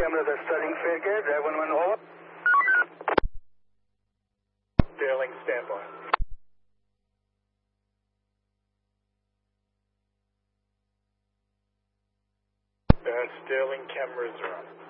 to the starting figure, 111 all. Sterling, standby. Sterling, cameras are on.